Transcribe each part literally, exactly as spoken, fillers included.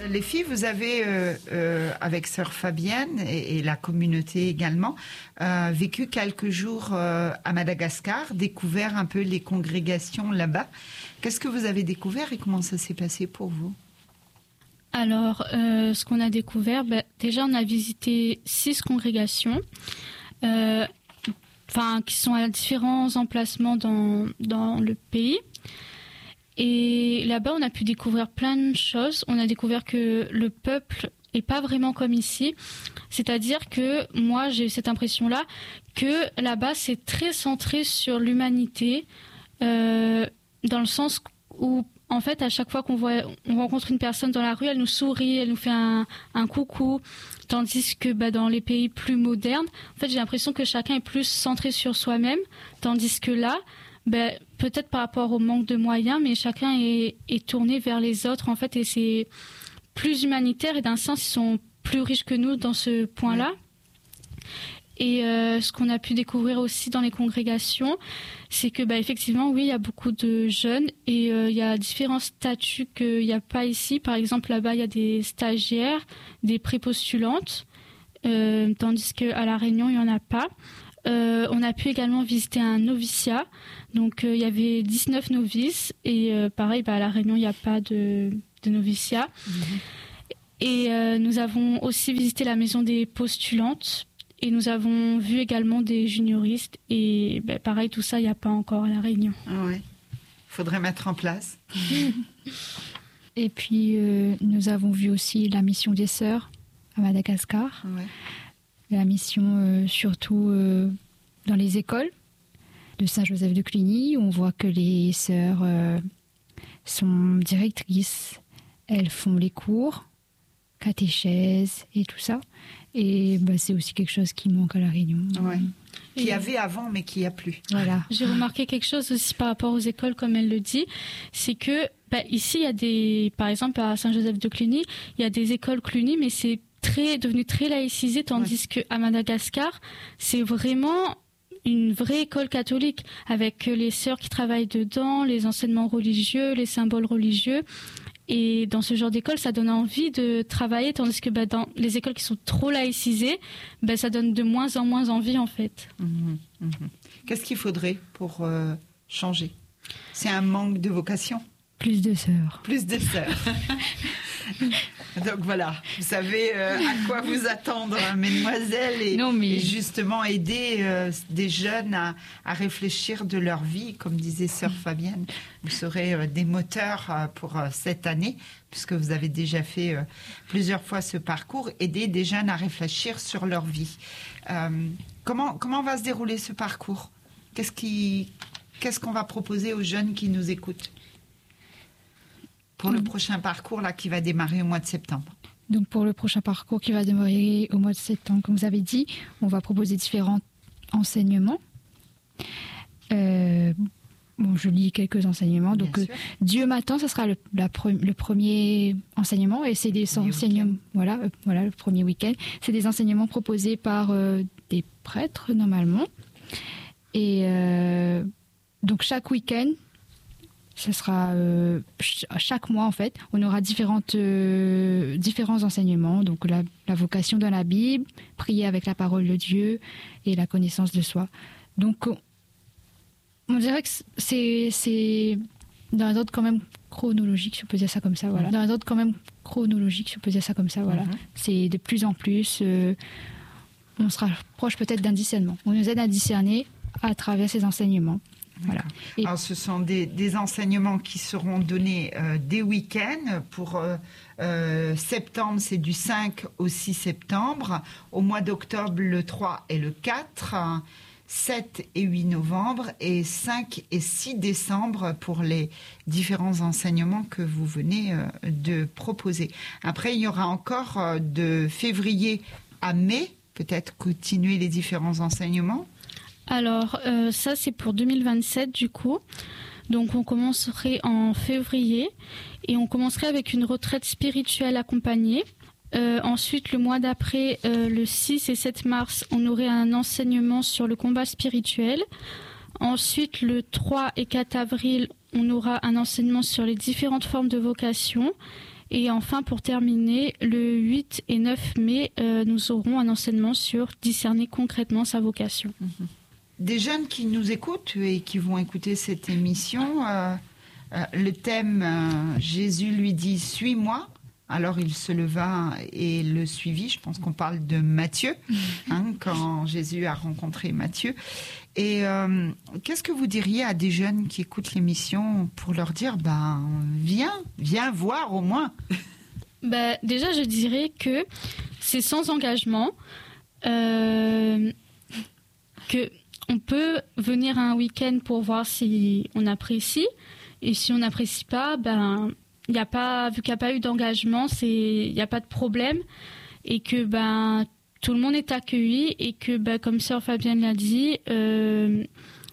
Les filles, vous avez, euh, euh, avec Sœur Fabienne et, et la communauté également, euh, vécu quelques jours euh, à Madagascar, découvert un peu les congrégations là-bas. Qu'est-ce que vous avez découvert et comment ça s'est passé pour vous ? Alors, euh, ce qu'on a découvert, bah, déjà on a visité six congrégations, euh, enfin qui sont à différents emplacements dans dans le pays. Et là-bas, on a pu découvrir plein de choses. On a découvert que le peuple est pas vraiment comme ici. C'est-à-dire que moi, j'ai eu cette impression-là que là-bas, c'est très centré sur l'humanité, euh, dans le sens où, en fait, à chaque fois qu'on voit, on rencontre une personne dans la rue, elle nous sourit, elle nous fait un, un coucou. Tandis que bah, dans les pays plus modernes, en fait, j'ai l'impression que chacun est plus centré sur soi-même. Tandis que là, ben, peut-être par rapport au manque de moyens, mais chacun est, est tourné vers les autres, en fait, et c'est plus humanitaire, et d'un sens, ils sont plus riches que nous dans ce point-là. Et euh, ce qu'on a pu découvrir aussi dans les congrégations, c'est que, bah, effectivement, oui, il y a beaucoup de jeunes, et euh, il y a différents statuts qu'il n'y a pas ici. Par exemple, là-bas, il y a des stagiaires, des prépostulantes, euh, tandis qu'à La Réunion, il n'y en a pas. Euh, on a pu également visiter un noviciat. Donc, euh, il y avait dix-neuf novices. Et euh, pareil, bah, à La Réunion, il n'y a pas de, de noviciat. Mmh. Et euh, nous avons aussi visité la maison des postulantes. Et nous avons vu également des junioristes. Et bah, pareil, tout ça, il n'y a pas encore à La Réunion. Ah ouais. Faudrait mettre en place. Et puis, euh, nous avons vu aussi la mission des sœurs à Madagascar. Ouais. La mission euh, surtout euh, dans les écoles de Saint-Joseph de Cluny, où on voit que les sœurs euh, sont directrices, elles font les cours, catéchèse et tout ça. Et bah, c'est aussi quelque chose qui manque à La Réunion. Ouais. Qu'il y avait avant, mais qu'il n'y a plus. Voilà. J'ai remarqué quelque chose aussi par rapport aux écoles, comme elle le dit, c'est que bah, ici, il y a des, par exemple à Saint-Joseph de Cluny, il y a des écoles Cluny, mais c'est très devenu très laïcisé, tandis ouais. qu'à Madagascar, c'est vraiment une vraie école catholique, avec les sœurs qui travaillent dedans, les enseignements religieux, les symboles religieux. Et dans ce genre d'école, ça donne envie de travailler, tandis que bah, dans les écoles qui sont trop laïcisées, bah, ça donne de moins en moins envie, en fait. Mmh, mmh. Qu'est-ce qu'il faudrait pour euh, changer ? C'est un manque de vocation ? Plus de sœurs. Plus de sœurs. Donc voilà, vous savez euh, à quoi vous attendre, hein, mesdemoiselles, et, non, mais... et justement aider euh, des jeunes à, à réfléchir de leur vie, comme disait Sœur Fabienne. Vous serez euh, des moteurs euh, pour euh, cette année, puisque vous avez déjà fait euh, plusieurs fois ce parcours, aider des jeunes à réfléchir sur leur vie. Euh, comment, comment va se dérouler ce parcours ? Qu'est-ce qui, qu'est-ce qu'on va proposer aux jeunes qui nous écoutent ? Pour le prochain parcours là, qui va démarrer au mois de septembre. Donc pour le prochain parcours qui va démarrer au mois de septembre, comme vous avez dit, on va proposer différents enseignements. Euh, bon, je lis quelques enseignements. Donc euh, Dieu m'attend, ce sera le, la pre- le premier enseignement, et c'est des premier enseignements. Voilà, euh, voilà, le premier week-end. C'est des enseignements proposés par euh, des prêtres normalement. Et euh, donc chaque week-end. Ce sera euh, ch- chaque mois en fait, on aura différentes, euh, différents enseignements, donc la, la vocation dans la Bible, prier avec la parole de Dieu et la connaissance de soi. Donc on, on dirait que c'est, c'est dans un ordre quand même chronologique, si on peut dire ça comme ça, voilà. Dans un ordre quand même chronologique, si on peut dire ça comme ça, voilà. Mm-hmm. C'est de plus en plus, euh, on se rapproche peut-être d'un discernement. On nous aide à discerner à travers ces enseignements. Voilà. Et alors, ce sont des, des enseignements qui seront donnés euh, des week-ends. Pour euh, euh, septembre, c'est du cinq au six septembre. Au mois d'octobre, le trois et le quatre. sept et huit novembre. Et cinq et six décembre pour les différents enseignements que vous venez euh, de proposer. Après, il y aura encore euh, de février à mai, peut-être continuer les différents enseignements. Alors, euh, ça, c'est pour deux mille vingt-sept, du coup. Donc, on commencerait en février et on commencerait avec une retraite spirituelle accompagnée. Euh, ensuite, le mois d'après, euh, le six et sept mars, on aurait un enseignement sur le combat spirituel. Ensuite, le trois et quatre avril, on aura un enseignement sur les différentes formes de vocation. Et enfin, pour terminer, le huit et neuf mai, euh, nous aurons un enseignement sur discerner concrètement sa vocation. Mmh. Des jeunes qui nous écoutent et qui vont écouter cette émission, euh, euh, le thème euh, « Jésus lui dit, suis-moi ». Alors il se leva et le suivit. Je pense qu'on parle de Matthieu, hein, quand Jésus a rencontré Matthieu. Et euh, qu'est-ce que vous diriez à des jeunes qui écoutent l'émission pour leur dire, ben viens, viens voir au moins. Ben, déjà, je dirais que c'est sans engagement, euh, que on peut venir un week-end pour voir si on apprécie, et si on n'apprécie pas, ben il y a pas, vu qu'il n'y a pas eu d'engagement, c'est, il n'y a pas de problème, et que ben tout le monde est accueilli, et que ben, comme sœur Fabienne l'a dit, euh,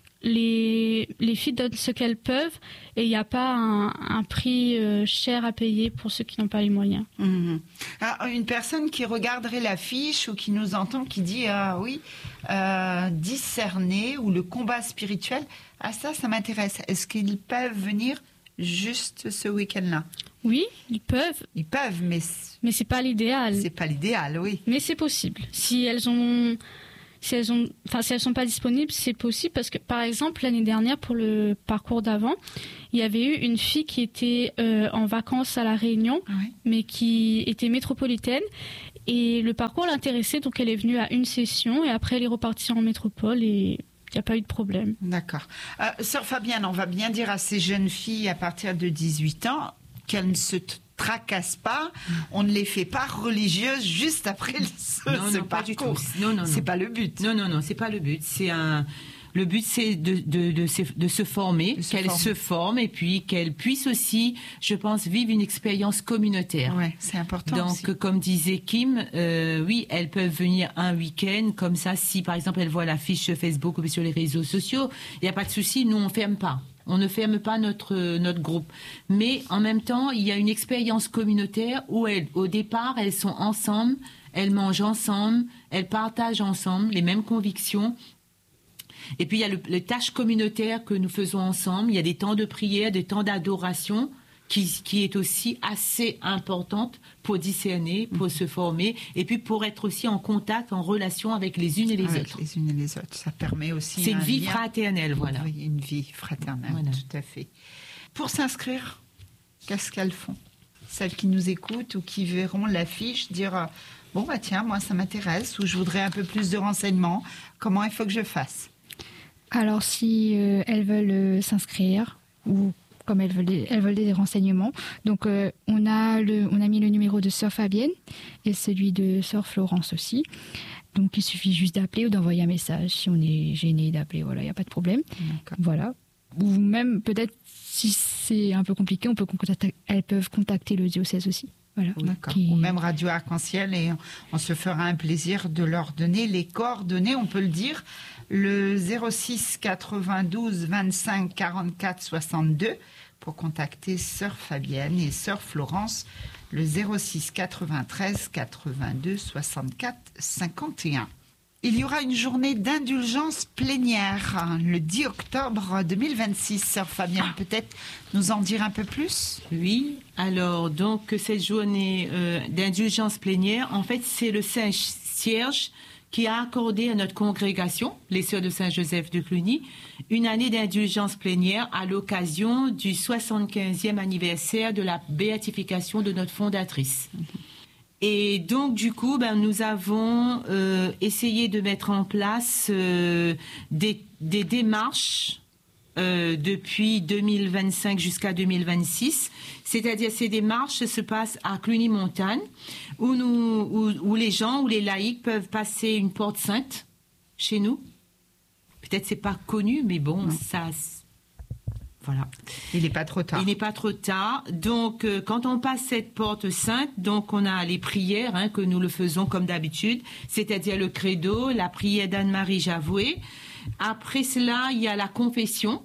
les, les filles donnent ce qu'elles peuvent, et il n'y a pas un, un prix euh, cher à payer pour ceux qui n'ont pas les moyens. Mmh. Alors, une personne qui regarderait l'affiche ou qui nous entend, qui dit ah oui, euh, discerner ou le combat spirituel, ah ça, ça m'intéresse. Est-ce qu'ils peuvent venir juste ce week-end-là? Oui, ils peuvent. Ils peuvent, mais mais c'est pas l'idéal. C'est pas l'idéal, oui. Mais c'est possible. Si elles ont, si elles ont, enfin si elles sont pas disponibles, c'est possible parce que par exemple l'année dernière pour le parcours d'avant, il y avait eu une fille qui était euh, en vacances à la Réunion, oui. mais qui était métropolitaine et le parcours l'intéressait, donc elle est venue à une session et après elle est repartie en métropole et il n'y a pas eu de problème. D'accord. Euh, Sœur Fabienne, on va bien dire à ces jeunes filles à partir de dix-huit ans qu'elles ne se tracassent pas, on ne les fait pas religieuses juste après ce, non, ce non, parcours. Pas du tout. Non, non, non. C'est pas le but. Non, non, non, c'est pas le but. C'est un... Le but, c'est de, de, de, se, de se former, de se qu'elle former. se forme et puis qu'elle puisse aussi, je pense, vivre une expérience communautaire. Ouais, c'est important. Donc, aussi. comme disait Kim, euh, oui, elles peuvent venir un week-end, comme ça, si par exemple elles voient l'affiche sur Facebook ou sur les réseaux sociaux, il n'y a pas de souci, nous on ferme pas. On ne ferme pas notre, notre groupe. Mais en même temps, il y a une expérience communautaire où elles, au départ, elles sont ensemble, elles mangent ensemble, elles partagent ensemble les mêmes convictions. Et puis, il y a le, les tâches communautaires que nous faisons ensemble. Il y a des temps de prière, des temps d'adoration qui, qui est aussi assez importante pour discerner, pour mmh. se former et puis pour être aussi en contact, en relation avec les unes et les avec autres. les unes et les autres. Ça permet aussi... C'est une vie lien. fraternelle, voilà. Oui, une vie fraternelle, voilà. Tout à fait. Pour s'inscrire, qu'est-ce qu'elles font? Celles qui nous écoutent ou qui verront l'affiche dire « Bon, bah tiens, moi, ça m'intéresse » ou « Je voudrais un peu plus de renseignements. Comment il faut que je fasse ?» Alors, si euh, elles veulent euh, s'inscrire ou comme elles veulent des, elles veulent des renseignements, donc euh, on a le, on a mis le numéro de sœur Fabienne et celui de sœur Florence aussi. Donc, il suffit juste d'appeler ou d'envoyer un message. Si on est gêné d'appeler, voilà, il n'y a pas de problème. D'accord. Voilà. Ou même, peut-être, si c'est un peu compliqué, on peut contacter, elles peuvent contacter le diocèse aussi. Voilà. Oui, qui... Ou même Radio Arc-en-Ciel et on, on se fera un plaisir de leur donner les coordonnées, on peut le dire. Le zéro six quatre-vingt-douze vingt-cinq quarante-quatre soixante-deux pour contacter sœur Fabienne et sœur Florence, le zéro six quatre-vingt-treize quatre-vingt-deux soixante-quatre cinquante et un. Il y aura une journée d'indulgence plénière le dix octobre deux mille vingt-six. Sœur Fabienne, peut-être nous en dire un peu plus? Oui, alors donc cette journée euh, d'indulgence plénière, en fait c'est le Saint Cierge qui a accordé à notre congrégation, les Sœurs de Saint-Joseph de Cluny, une année d'indulgence plénière à l'occasion du soixante-quinzième anniversaire de la béatification de notre fondatrice. Mmh. Et donc, du coup, ben, nous avons euh, essayé de mettre en place euh, des, des démarches euh, depuis deux mille vingt-cinq jusqu'à deux mille vingt-six. C'est-à-dire, ces démarches se passent à Cluny-Montagne, où, nous, où, où les gens, où les laïcs peuvent passer une porte sainte chez nous. Peut-être c'est pas connu, mais bon, non. ça... Voilà. Il n'est pas trop tard. Il n'est pas trop tard. Donc, euh, quand on passe cette porte sainte, donc on a les prières, hein, que nous le faisons comme d'habitude, c'est-à-dire le credo, la prière d'Anne-Marie Javoué. Après cela, il y a la confession.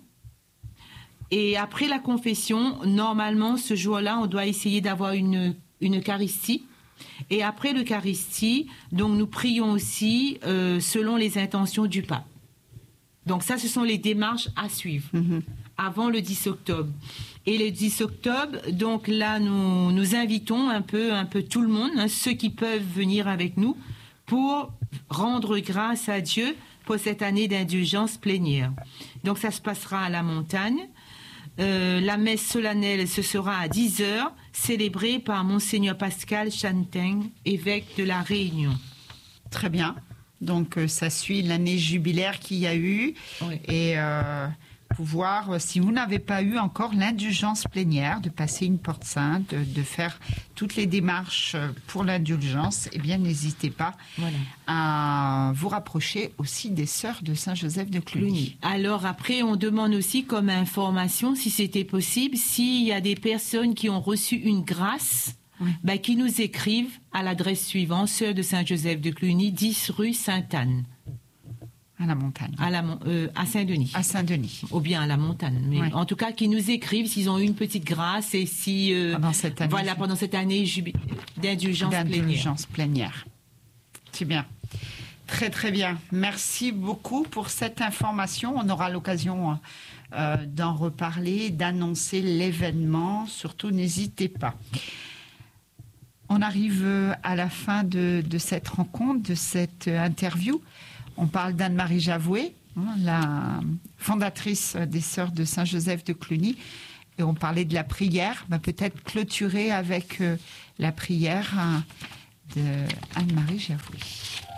Et après la confession, normalement, ce jour-là, on doit essayer d'avoir une, une Eucharistie. Et après l'Eucharistie, donc nous prions aussi euh, selon les intentions du pape. Donc ça, ce sont les démarches à suivre. Mmh. avant le dix octobre. Et le dix octobre, donc là, nous, nous invitons un peu, un peu tout le monde, hein, ceux qui peuvent venir avec nous, pour rendre grâce à Dieu pour cette année d'indulgence plénière. Donc ça se passera à la montagne. Euh, la messe solennelle, ce sera à dix heures, célébrée par Monseigneur Pascal Chanteng, évêque de La Réunion. Très bien. Donc euh, ça suit l'année jubilaire qu'il y a eu. Oui. Et euh, pouvoir, si vous n'avez pas eu encore l'indulgence plénière, de passer une porte sainte, de, de faire toutes les démarches pour l'indulgence, eh bien n'hésitez pas voilà. à vous rapprocher aussi des sœurs de Saint-Joseph de Cluny. Cluny. Alors après, on demande aussi comme information, si c'était possible, s'il y a des personnes qui ont reçu une grâce, oui. bah, qui nous écrivent à l'adresse suivante, sœurs de Saint-Joseph de Cluny, dix rue Sainte-Anne. À la montagne. À, la, euh, à Saint-Denis. À Saint-Denis. Ou bien à la montagne. Mais ouais. En tout cas, qu'ils nous écrivent s'ils ont eu une petite grâce et si... Euh, pendant cette année. Voilà, pendant cette année jubi- d'indulgence, d'indulgence plénière. plénière. C'est bien. Très, très bien. Merci beaucoup pour cette information. On aura l'occasion euh, d'en reparler, d'annoncer l'événement. Surtout, n'hésitez pas. On arrive à la fin de, de cette rencontre, de cette interview. On parle d'Anne-Marie Javoué, hein, la fondatrice des Sœurs de Saint-Joseph de Cluny. Et on parlait de la prière. Ben, peut-être clôturer avec euh, la prière hein, d'Anne-Marie Javoué.